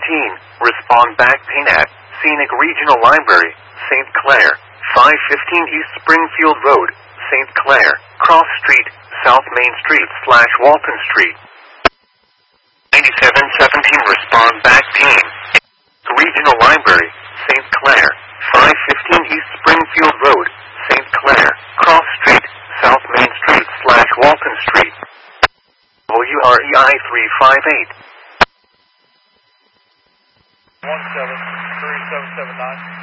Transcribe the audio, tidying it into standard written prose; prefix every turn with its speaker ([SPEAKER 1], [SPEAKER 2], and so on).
[SPEAKER 1] respond back pin at Scenic Regional Library, St. Clair, 515 East Springfield Road, St. Clair, Cross Street, South Main Street / Walton Street. 9717 respond back team. Regional Library, St. Clair, 515 East Springfield Road, St. Clair, Cross Street, South Main Street / Walton Street. WREI 358.
[SPEAKER 2] 173779.